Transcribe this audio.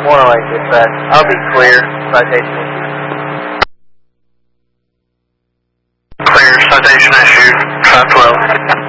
108 dispatch. I'll be clear. Citation. Clear. Citation issued. 512.